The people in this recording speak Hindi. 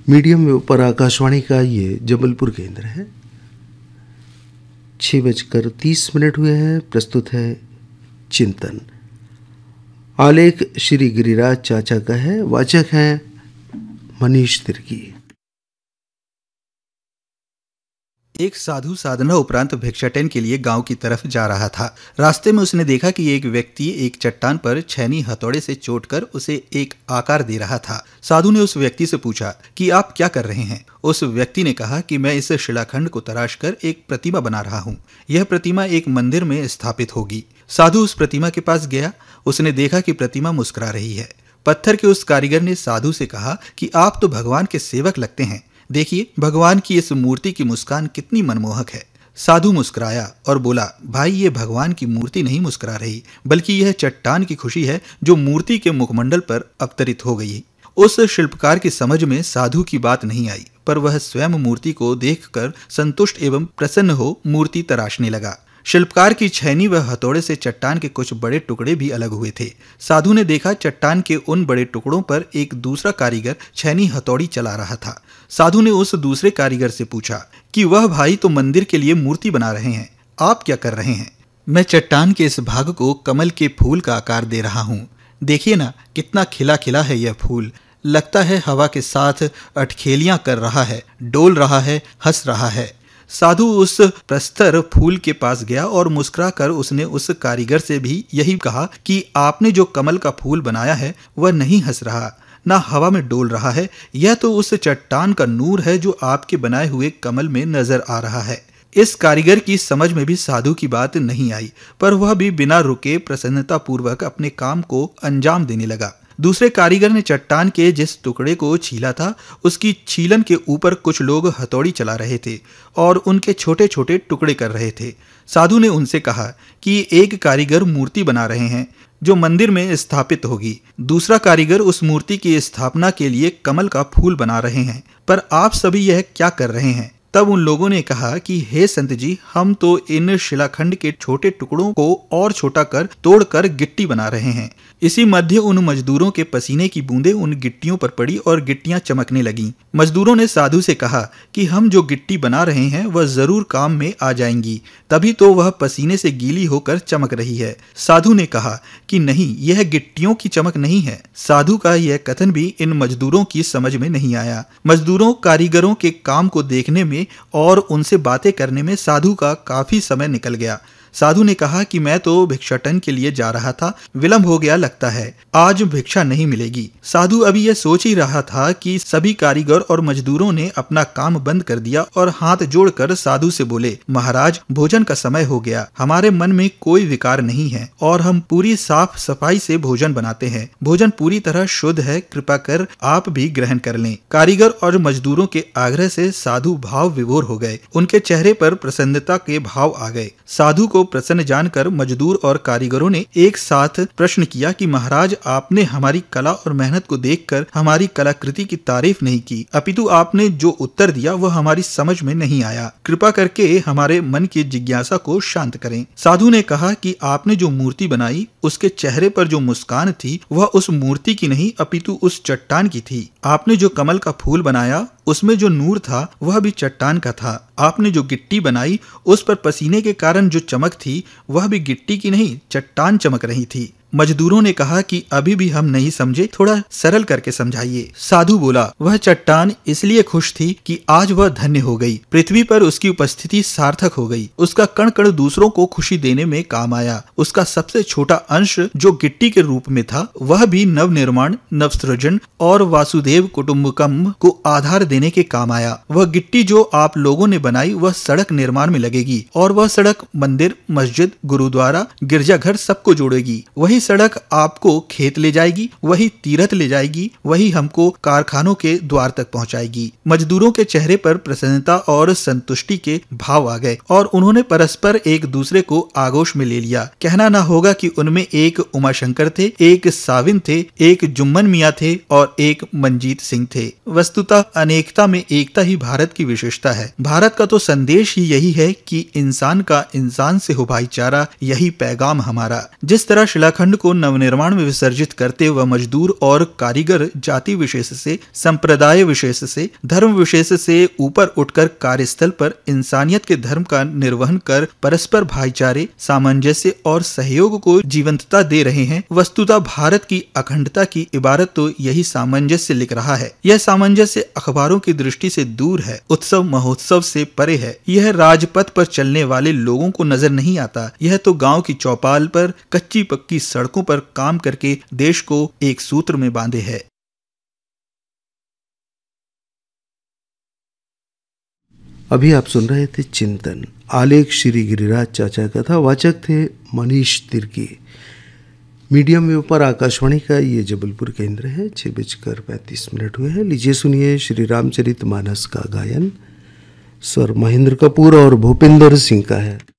मीडियम वेव पर आकाशवाणी का ये जबलपुर केंद्र है। 6:30 हुए हैं। प्रस्तुत है चिंतन। आलेख श्री गिरिराज चाचा का है। वाचक हैं मनीष तिर्की। एक साधु साधना उपरांत भिक्षाटन के लिए गांव की तरफ जा रहा था। रास्ते में उसने देखा कि एक व्यक्ति एक चट्टान पर छैनी हथौड़े से चोटकर उसे एक आकार दे रहा था। साधु ने उस व्यक्ति से पूछा कि आप क्या कर रहे हैं। उस व्यक्ति ने कहा कि मैं इस शिलाखंड को तराशकर एक प्रतिमा बना रहा हूँ। यह प्रतिमा एक मंदिर में स्थापित होगी। साधु उस प्रतिमा के पास गया। उसने देखा कि प्रतिमा मुस्कुरा रही है। पत्थर के उस कारीगर ने साधु से कहा कि आप तो भगवान के सेवक लगते हैं। देखिए, भगवान की इस मूर्ति की मुस्कान कितनी मनमोहक है। साधु मुस्कुराया और बोला, भाई, ये भगवान की मूर्ति नहीं मुस्कुरा रही, बल्कि यह चट्टान की खुशी है जो मूर्ति के मुखमंडल पर अवतरित हो गई। उस शिल्पकार की समझ में साधु की बात नहीं आई, पर वह स्वयं मूर्ति को देखकर संतुष्ट एवं प्रसन्न हो मूर्ति तराशने लगा। शिल्पकार की छैनी व हथौड़े से चट्टान के कुछ बड़े टुकड़े भी अलग हुए थे। साधु ने देखा चट्टान के उन बड़े टुकड़ों पर एक दूसरा कारीगर छैनी हथौड़ी चला रहा था। साधु ने उस दूसरे कारीगर से पूछा कि वह भाई तो मंदिर के लिए मूर्ति बना रहे हैं, आप क्या कर रहे हैं। मैं चट्टान के इस भाग को कमल के फूल का आकार दे रहा हूँ। देखिए ना, कितना खिला खिला है यह फूल। लगता है हवा के साथ अटखेलियां कर रहा है, डोल रहा है, हंस रहा है। साधु उस प्रस्तर फूल के पास गया और मुस्कुरा कर उसने उस कारीगर से भी यही कहा कि आपने जो कमल का फूल बनाया है वह नहीं हंस रहा, ना हवा में डोल रहा है। यह तो उस चट्टान का नूर है जो आपके बनाए हुए कमल में नजर आ रहा है। इस कारीगर की समझ में भी साधु की बात नहीं आई, पर वह भी बिना रुके प्रसन्नता पूर्वक अपने काम को अंजाम देने लगा। दूसरे कारीगर ने चट्टान के जिस टुकड़े को छीला था, उसकी छीलन के ऊपर कुछ लोग हथौड़ी चला रहे थे और उनके छोटे छोटे टुकड़े कर रहे थे। साधु ने उनसे कहा कि एक कारीगर मूर्ति बना रहे हैं जो मंदिर में स्थापित होगी। दूसरा कारीगर उस मूर्ति की स्थापना के लिए कमल का फूल बना रहे हैं, पर आप सभी यह क्या कर रहे हैं। तब उन लोगों ने कहा कि हे संत जी, हम तो इन शिलाखंड के छोटे टुकड़ों को और छोटा कर तोड़कर गिट्टी बना रहे हैं। इसी मध्य उन मजदूरों के पसीने की बूंदें उन गिट्टियों पर पड़ी और गिट्टियां चमकने लगीं। मजदूरों ने साधु से कहा कि हम जो गिट्टी बना रहे हैं वह जरूर काम में आ जाएंगी, तभी तो वह पसीने से गीली होकर चमक रही है। साधु ने कहा कि नहीं, यह गिट्टियों की चमक नहीं है। साधु का यह कथन भी इन मजदूरों की समझ में नहीं आया। मजदूरों कारीगरों के काम को देखने में और उनसे बातें करने में साधु का काफी समय निकल गया। साधु ने कहा कि मैं तो भिक्षाटन के लिए जा रहा था, विलंब हो गया लगता है, आज भिक्षा नहीं मिलेगी। साधु अभी यह सोच ही रहा था कि सभी कारीगर और मजदूरों ने अपना काम बंद कर दिया और हाथ जोड़कर साधु से बोले, महाराज, भोजन का समय हो गया। हमारे मन में कोई विकार नहीं है और हम पूरी साफ सफाई से भोजन बनाते हैं। भोजन पूरी तरह शुद्ध है, कृपा कर आप भी ग्रहण कर लें। कारीगर और मजदूरों के आग्रह से साधु भाव विभोर हो गए। उनके चेहरे पर प्रसन्नता के भाव आ गए। साधु को प्रसन्न जानकर मजदूर और कारीगरों ने एक साथ प्रश्न किया कि महाराज, आपने हमारी कला और मेहनत को देखकर हमारी कलाकृति की तारीफ नहीं की, अपितु आपने जो उत्तर दिया वह हमारी समझ में नहीं आया। कृपा करके हमारे मन की जिज्ञासा को शांत करें। साधु ने कहा कि आपने जो मूर्ति बनाई उसके चेहरे पर जो मुस्कान थी वह उस मूर्ति की नहीं अपितु उस चट्टान की थी। आपने जो कमल का फूल बनाया उसमें जो नूर था वह भी चट्टान का था। आपने जो गिट्टी बनाई उस पर पसीने के कारण जो चमक थी वह भी गिट्टी की नहीं, चट्टान चमक रही थी। मजदूरों ने कहा कि अभी भी हम नहीं समझे, थोड़ा सरल करके समझाइए। साधु बोला, वह चट्टान इसलिए खुश थी कि आज वह धन्य हो गई। पृथ्वी पर उसकी उपस्थिति सार्थक हो गई। उसका कण कण दूसरों को खुशी देने में काम आया। उसका सबसे छोटा अंश जो गिट्टी के रूप में था वह भी नव निर्माण, नव सृजन और वासुदेव कुटुम्बकम को आधार देने के काम आया। वह गिट्टी जो आप लोगों ने बनाई वह सड़क निर्माण में लगेगी और वह सड़क मंदिर, मस्जिद, गुरुद्वारा, गिरजाघर सबको जोड़ेगी। वही सड़क आपको खेत ले जाएगी, वही तीर्थ ले जाएगी, वही हमको कारखानों के द्वार तक पहुंचाएगी। मजदूरों के चेहरे पर प्रसन्नता और संतुष्टि के भाव आ गए और उन्होंने परस्पर एक दूसरे को आगोश में ले लिया। कहना ना होगा कि उनमें एक उमाशंकर थे, एक साविन थे, एक जुम्मन मियाँ थे और एक मंजीत सिंह थे। वस्तुतः अनेकता में एकता ही भारत की विशेषता है। भारत का तो संदेश ही यही है कि इंसान का इंसान से हो भाईचारा, यही पैगाम हमारा। जिस तरह शिलाखंड पाखंड को नवनिर्माण में विसर्जित करते वह मजदूर और कारीगर जाति विशेष से, संप्रदाय विशेष से, धर्म विशेष से ऊपर उठकर कार्यस्थल पर इंसानियत के धर्म का निर्वहन कर परस्पर भाईचारे, सामंजस्य और सहयोग को जीवंतता दे रहे हैं। वस्तुतः भारत की अखंडता की इबारत तो यही सामंजस्य लिख रहा है। यह सामंजस्य अखबारों की दृष्टि से दूर है, उत्सव महोत्सव से परे है। यह राजपथ पर चलने वाले लोगों को नजर नहीं आता। यह तो गांव की चौपाल पर कच्ची पक्की सड़कों पर काम करके देश को एक सूत्र में बांधे है। अभी आप सुन रहे थे चिंतन, आलेख श्री गिरिराज चाचा का था। वाचक थे मनीष तिर्की। मीडियम वेव पर आकाशवाणी का ये जबलपुर केंद्र है। 6:35 हुए हैं। लीजिए सुनिए श्री रामचरितमानस का गायन। स्वर महेंद्र कपूर और भूपेंद्र सिंह का है।